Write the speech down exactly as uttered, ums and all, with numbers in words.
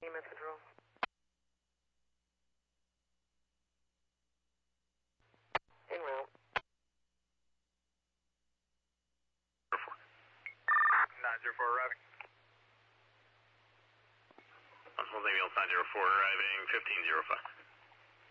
message roll. En route. nine zero four arriving. I'm holding Ambulance nine zero four arriving fifteen zero five.